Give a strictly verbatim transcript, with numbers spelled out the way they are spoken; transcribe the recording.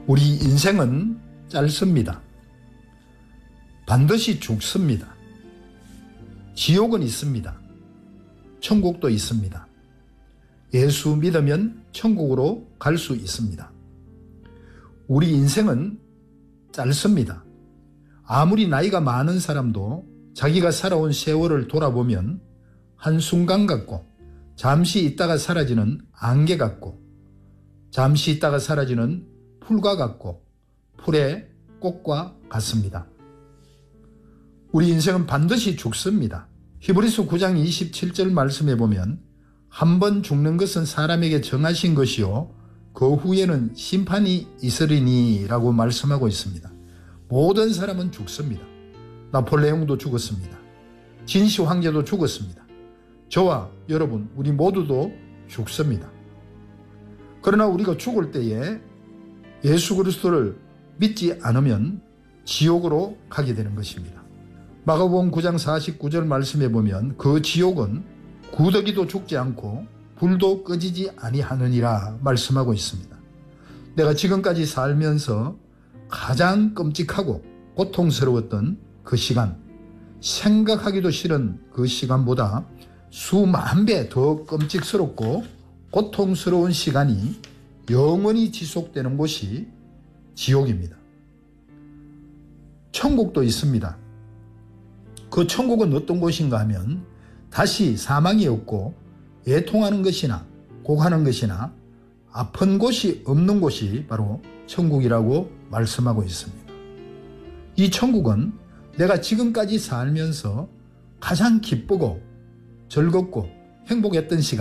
우리 인생은 짧습니다. 반드시 죽습니다. 지옥은 있습니다. 천국도 있습니다. 예수 믿으면 천국으로 갈 수 있습니다. 우리 인생은 짧습니다. 아무리 나이가 많은 사람도 자기가 살아온 세월을 돌아보면 한순간 같고, 잠시 있다가 사라지는 안개 같고, 잠시 있다가 사라지는 풀과 같고, 풀의 꽃과 같습니다. 우리 인생은 반드시 죽습니다. 히브리서 구 장 이십칠 절 말씀에 보면 한 번 죽는 것은 사람에게 정하신 것이요 그 후에는 심판이 있으리니 라고 말씀하고 있습니다. 모든 사람은 죽습니다. 나폴레옹도 죽었습니다. 진시 황제도 죽었습니다. 저와 여러분, 우리 모두도 죽습니다. 그러나 우리가 죽을 때에 예수 그리스도를 믿지 않으면 지옥으로 가게 되는 것입니다. 마가복음 구 장 사십구 절 말씀에 보면 그 지옥은 구더기도 죽지 않고 불도 꺼지지 아니하느니라 말씀하고 있습니다. 내가 지금까지 살면서 가장 끔찍하고 고통스러웠던 그 시간, 생각하기도 싫은 그 시간보다 수만 배 더 끔찍스럽고 고통스러운 시간이 영원히 지속되는 곳이 지옥입니다. 천국도 있습니다. 그 천국은 어떤 곳인가 하면 다시 사망이 없고 애통하는 것이나 곡하는 것이나 아픈 곳이 없는 곳이 바로 천국이라고 말씀하고 있습니다. 이 천국은 내가 지금까지 살면서 가장 기쁘고 즐겁고 행복했던 시간,